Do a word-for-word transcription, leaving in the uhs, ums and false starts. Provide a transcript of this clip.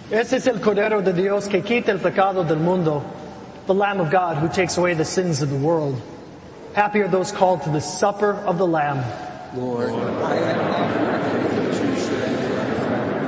Ese es el Cordero de Dios que quita el pecado del mundo, the Lamb of God who takes away the sins of the world. Happy are those called to the supper of the Lamb. Lord, I am not worthy